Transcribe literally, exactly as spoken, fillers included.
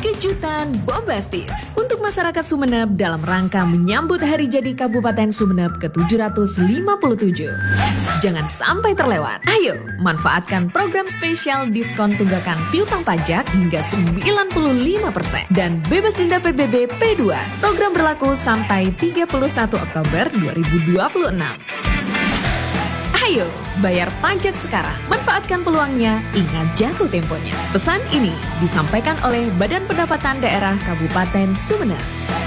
kejutan bombastis untuk masyarakat Sumeneb dalam rangka menyambut Hari Jadi Kabupaten Sumeneb ke tujuh ratus lima puluh tujuh. Jangan sampai terlewat. Ayo, manfaatkan program spesial diskon tunggakan piutang pajak hingga sembilan puluh lima persen dan bebas denda P B B P dua. Program berlaku sampai tiga puluh satu Oktober dua ribu dua puluh enam. Ayo, bayar pajak sekarang. Manfaatkan peluangnya, ingat jatuh temponya. Pesan ini disampaikan oleh Badan Pendapatan Daerah Kabupaten Sumeneb.